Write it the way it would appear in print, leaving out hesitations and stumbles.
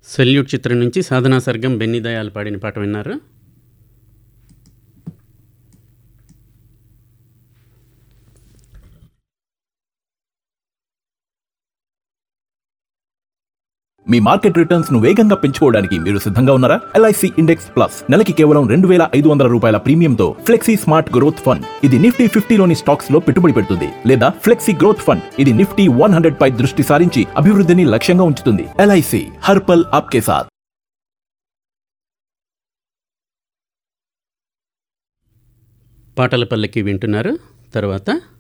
Salute చిత్రం నుంచి సాధనా Sargam, Benny Dayal పాడిన పాట విన్నారు. మీ మార్కెట్ రిటర్న్స్ ను వేగంగా పెంచుకోవడానికి మీరు సిద్ధంగా ఉన్నారా? LIC ఇండెక్స్ ప్లస్ నెలకి కేవలం 2,500 రూపాయల ప్రీమియంతో ఫ్లెక్సీ స్మార్ట్ గ్రోత్ ఫండ్. ఇది నిఫ్టీ 50లోని స్టాక్స్ లో పెట్టుబడి పెడుతుంది. లేదా ఫ్లెక్సీ గ్రోత్ ఫండ్, ఇది నిఫ్టీ 100 పై దృష్టి సారించి అభివృద్ధిని లక్ష్యంగా ఉంచుతుంది. LIC హర్ పల్ ఆప్కే సాథ్. పాటల పల్లకి వింటున్నారు. తర్వాత